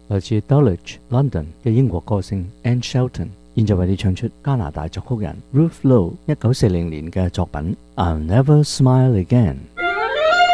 來自 Dulwich London 嘅英國歌星 Anne Shelton， 現在為你唱出加拿大作曲人 Ruth Lowe 1940年嘅作品《I'll Never Smile Again》。